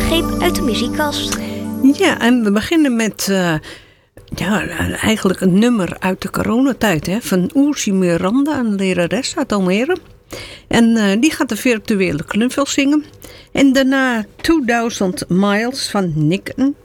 greep uit de muziekkast. Ja, en we beginnen met eigenlijk een nummer uit de coronatijd. Hè, van Oersie Miranda, een lerares uit Almere. En die gaat de virtuele knuffel zingen. En daarna 2000 Miles van Nick